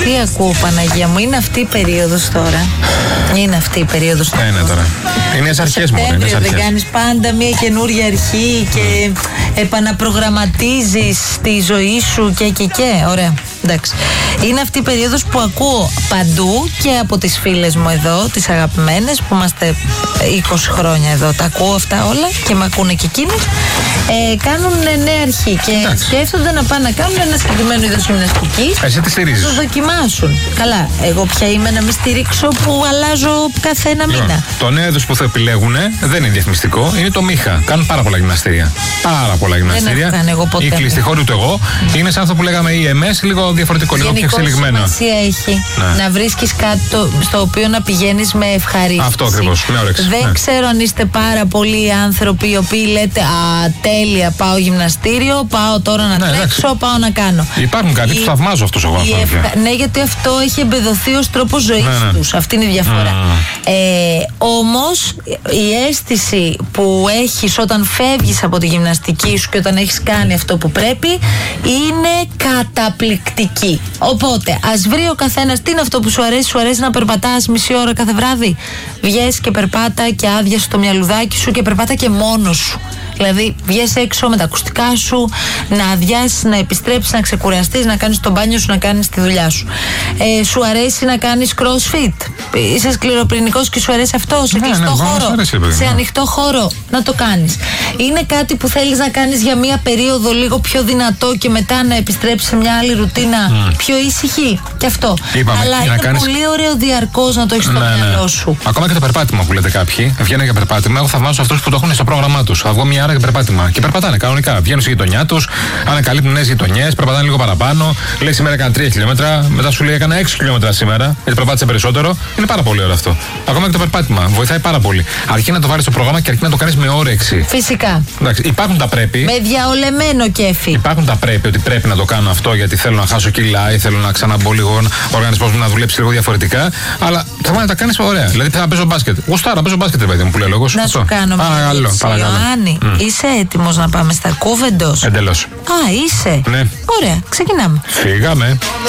Τι ακούω, Παναγία μου, είναι αυτή η περίοδος τώρα. Είναι αυτή η περίοδος τώρα. Ναι, τώρα. Είναι στι αρχές μόνο. Δεν κάνεις πάντα μια καινούρια αρχή και επαναπρογραμματίζεις τη ζωή σου και. Ωραία. Εντάξει. Είναι αυτή η περίοδος που ακούω παντού και από τις φίλες μου εδώ, τις αγαπημένες, που είμαστε 20 χρόνια εδώ. Τα ακούω αυτά όλα και με ακούνε και εκείνες. Κάνουν νέα αρχή και σκέφτονται να πάνε να κάνουν ένα συγκεκριμένο είδος γυμναστικής. Εσύ τι στηρίζεις? Το δοκιμάσουν. Καλά, εγώ πια είμαι να μην στηρίξω που αλλάζω κάθε ένα μήνα. Το νέο είδος που θα επιλέγουν δεν είναι διαφημιστικό, είναι το Μίχα. Κάνουν πάρα πολλά γυμναστήρια. Πάρα πολλά γυμναστήρια. Δεν έχω κάνει εγώ ποτέ. Η κλειστή χώρη του εγώ. Είναι σαν αυτό που λέγαμε EMS, λίγο διαφορετικό, λίγο πιο εξελιγμένο. Σημασία έχει να βρίσκεις κάτι στο οποίο να πηγαίνεις με ευχαρίστηση. Αυτό ακριβώς, με όρεξη. Δεν ξέρω αν είστε πάρα πολλοί άνθρωποι οι οποίοι λέτε «Α, τέλεια, πάω γυμναστήριο, πάω τώρα να τρέξω, πάω να κάνω». Υπάρχουν κάποιοι που θαυμάζω αυτούς εγώ. Ναι, γιατί αυτό έχει εμπεδοθεί ως τρόπος ζωής τους. Αυτή είναι η διαφορά. Όμως η αίσθηση που έχεις όταν φεύγεις από τη γυμναστική σου και όταν έχεις κάνει αυτό που πρέπει είναι καταπληκτική. Οπότε ας βρει ο καθένας τι είναι αυτό που σου αρέσει. Σου αρέσει να περπατάς μισή ώρα κάθε βράδυ? Βγες και περπάτα και άδειασε το μυαλουδάκι σου και περπάτα και μόνος σου. Δηλαδή, βγες έξω με τα ακουστικά σου, να αδειάσεις, να επιστρέψεις, να ξεκουραστείς, να κάνεις το μπάνιο σου, να κάνεις τη δουλειά σου. Σου αρέσει να κάνεις crossfit? Είσαι σκληροπυρηνικός και σου αρέσει αυτό σε κλειστό χώρο, σε ανοιχτό χώρο, να το κάνεις. Είναι κάτι που θέλεις να κάνεις για μία περίοδο λίγο πιο δυνατό και μετά να επιστρέψεις σε μια άλλη ρουτίνα πιο ήσυχη? Και αυτό. Αλλά είναι πολύ ωραίο διαρκώς να το έχεις στο μυαλό σου. Ακόμα και το περπάτημα που λέτε κάποιοι, βγαίνουν για περπάτημα. Εγώ θαυμάζω αυτούς που το έχουν στο πρόγραμμά τους. Θα βγω μια ώρα για περπάτημα. Και περπατάνε κανονικά. Βγαίνουν στη γειτονιά τους, ανακαλύπτουν νέες γειτονιές, περπατάνε λίγο παραπάνω. Λέει σήμερα έκανα 3 χιλιόμετρα, μετά σου λέει έκανα 6 χιλιόμετρα σήμερα, γιατί περπάτησε περισσότερο. Είναι πάρα πολύ ωραίο αυτό. Ακόμα και το περπάτημα βοηθάει πάρα πολύ. Αρκεί να το βάλεις στο πρόγραμμα και αρκεί να το κάνεις με όρεξη. Φυσικά. Εντάξει, υπάρχουν τα πρέπει. Με διαολεμένο κέφι. Υπάρχουν τα πρέπει, ότι πρέπει να το κάνω αυτό γιατί θέλω να χάσω κιλά ή θέλω να ξαναμπω λίγο ο οργανισμός μου να δουλέψει λίγο διαφορετικά. Αλλά θα να τα κάνεις ωραία. Δηλαδή θα παίζω μπάσκετ. Γουστάρα, παίζω μπάσκετ, παιδί μου που λέει λόγο. Να σου κάνω μια ερώτηση. Ιωάννη, είσαι έτοιμος να πάμε στα Κούβεντος? Εντελώς. Α, είσαι. Ναι. Ωραία, ξεκινάμε. Φύγαμε.